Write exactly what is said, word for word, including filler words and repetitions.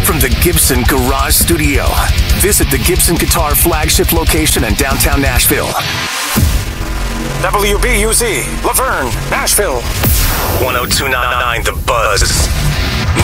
from the Gibson Garage Studio. Visit the Gibson Guitar flagship location in downtown Nashville. W B U Z, Laverne, Nashville. one oh two point nine The Buzz.